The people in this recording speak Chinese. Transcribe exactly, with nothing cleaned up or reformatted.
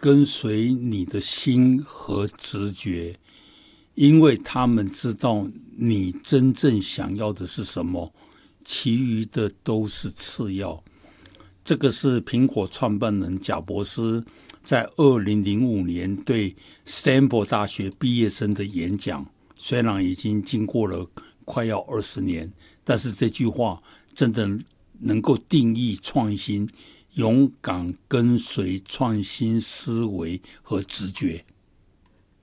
跟随你的心和直觉，因为他们知道你真正想要的是什么，其余的都是次要。这个是苹果创办人贾伯斯在二零零五年对斯坦福大学毕业生的演讲，虽然已经经过了快要二十年，但是这句话真的能够定义创新，勇敢跟随创新思维和直觉。